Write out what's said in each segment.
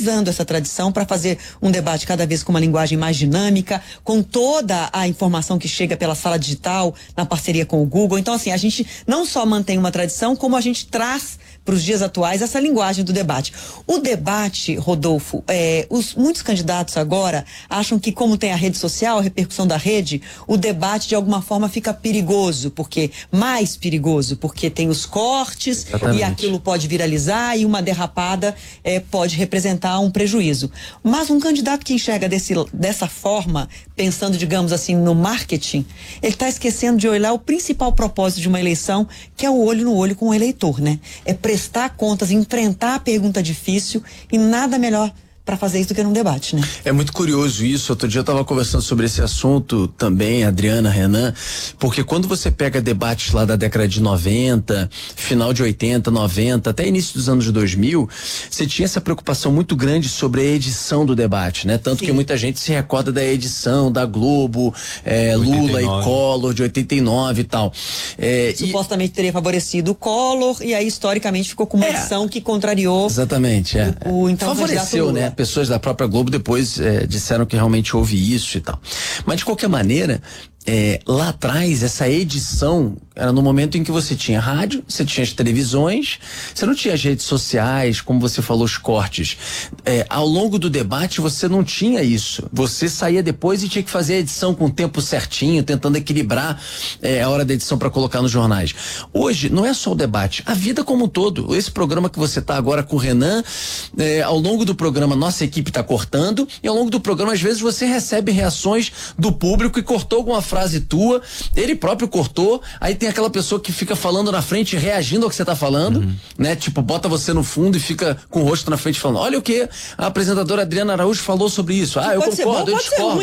usando essa tradição para fazer um debate cada vez com uma linguagem mais dinâmica, com toda a informação que chega pela sala digital, na parceria com o Google. Então, assim, a gente não só mantém uma tradição, como a gente traz para os dias atuais essa linguagem do debate. O debate, Rodolfo, muitos candidatos agora acham que, como tem a rede social, a repercussão da rede, o debate de alguma forma fica perigoso, mais perigoso, porque tem os cortes. Exatamente. E aquilo pode viralizar e uma derrapada pode representar um prejuízo. Mas um candidato que enxerga dessa forma, pensando, digamos assim, no marketing, ele está esquecendo de olhar o principal propósito de uma eleição, que é o olho no olho com o eleitor, né? É prestar contas, enfrentar a pergunta difícil, e nada melhor para fazer isso do que num debate, né? É muito curioso isso. Outro dia eu estava conversando sobre esse assunto também, Adriana, Renan, porque quando você pega debates lá da década de 90, final de 80, 90, até início dos anos 2000, você tinha essa preocupação muito grande sobre a edição do debate, né? Tanto Sim. que muita gente se recorda da edição da Globo, Lula e Collor de 89 e tal. Supostamente teria favorecido o Collor, e aí historicamente ficou com uma edição que contrariou. Exatamente, o então favoreceu, né? Pessoas da própria Globo depois disseram que realmente houve isso e tal. Mas de qualquer maneira, lá atrás, essa edição era no momento em que você tinha rádio, você tinha as televisões, você não tinha as redes sociais, como você falou, os cortes. Ao longo do debate você não tinha isso. Você saía depois e tinha que fazer a edição com o tempo certinho, tentando equilibrar a hora da edição para colocar nos jornais. Hoje não é só o debate, a vida como um todo. Esse programa que você tá agora com o Renan, ao longo do programa nossa equipe tá cortando, e ao longo do programa às vezes você recebe reações do público e cortou alguma frase tua, ele próprio cortou, aí tem aquela pessoa que fica falando na frente, reagindo ao que você tá falando, né? Tipo, bota você no fundo e fica com o rosto na frente falando, olha o que a apresentadora Adriana Araújo falou sobre isso. Eu concordo, eu discordo.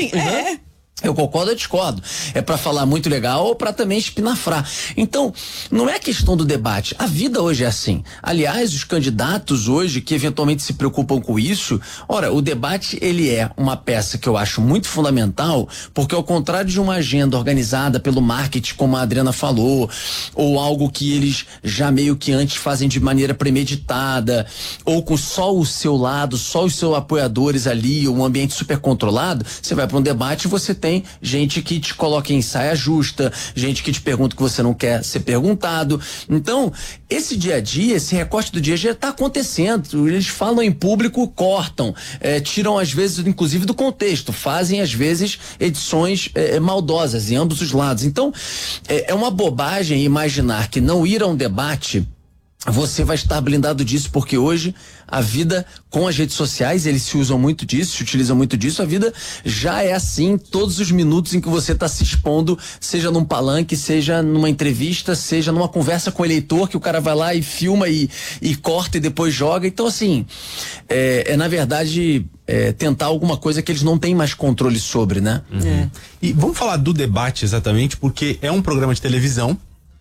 Eu concordo, eu discordo. É pra falar muito legal ou pra também espinafrar. Então, não é questão do debate. A vida hoje é assim. Aliás, os candidatos hoje que eventualmente se preocupam com isso, ora, o debate, ele é uma peça que eu acho muito fundamental, porque ao contrário de uma agenda organizada pelo marketing, como a Adriana falou, ou algo que eles já meio que antes fazem de maneira premeditada, ou com só o seu lado, só os seus apoiadores ali, um ambiente super controlado, você vai pra um debate e você tem gente que te coloca em saia justa, gente que te pergunta o que você não quer ser perguntado. Então, esse dia a dia, esse recorte do dia a dia tá acontecendo. Eles falam em público, cortam, tiram às vezes, inclusive do contexto, fazem às vezes edições maldosas em ambos os lados. Então, é uma bobagem imaginar que não ir a um debate você vai estar blindado disso, porque hoje a vida com as redes sociais, eles se usam muito disso, se utilizam muito disso, a vida já é assim todos os minutos em que você está se expondo, seja num palanque, seja numa entrevista, seja numa conversa com o eleitor, que o cara vai lá e filma e corta e depois joga. Então, assim, na verdade, tentar alguma coisa que eles não têm mais controle sobre, né? E vamos falar do debate exatamente, porque é um programa de televisão,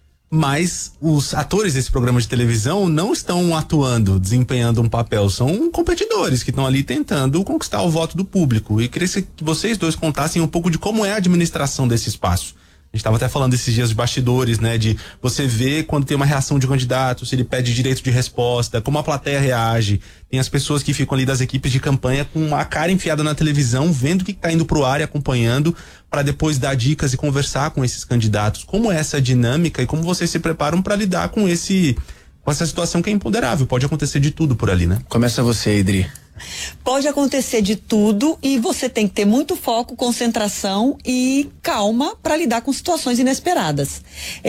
mas os atores desse programa de televisão não estão atuando, desempenhando um papel, são competidores que estão ali tentando conquistar o voto do público. E queria que vocês dois contassem um pouco de como é a administração desse espaço. A gente estava até falando esses dias de bastidores, né? De você ver quando tem uma reação de um candidato, se ele pede direito de resposta, como a plateia reage. Tem as pessoas que ficam ali das equipes de campanha com a cara enfiada na televisão, vendo o que tá indo pro ar e acompanhando, para depois dar dicas e conversar com esses candidatos. Como é essa dinâmica e como vocês se preparam para lidar com essa situação que é imponderável? Pode acontecer de tudo por ali, né? Começa você, Idri. Pode acontecer de tudo e você tem que ter muito foco, concentração e calma para lidar com situações inesperadas.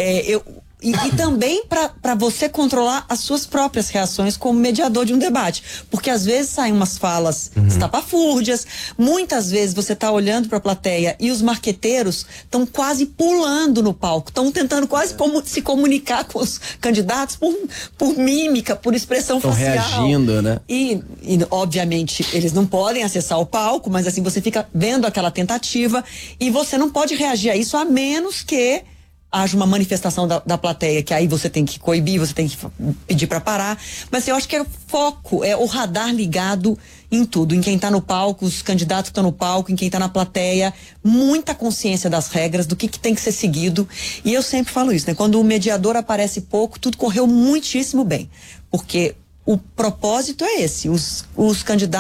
E também para você controlar as suas próprias reações como mediador de um debate, porque às vezes saem umas falas estapafúrdias, muitas vezes você tá olhando para a plateia e os marqueteiros estão quase pulando no palco, estão tentando quase se comunicar com os candidatos por mímica, por expressão facial. Estão reagindo, né? E obviamente eles não podem acessar o palco, mas assim você fica vendo aquela tentativa e você não pode reagir a isso a menos que haja uma manifestação da plateia, que aí você tem que coibir, você tem que pedir para parar. Mas eu acho que é foco, é o radar ligado em tudo, em quem tá no palco, os candidatos que estão no palco, em quem tá na plateia, muita consciência das regras, do que tem que ser seguido. E eu sempre falo isso, né? Quando o mediador aparece pouco, tudo correu muitíssimo bem. Porque o propósito é esse, os candidatos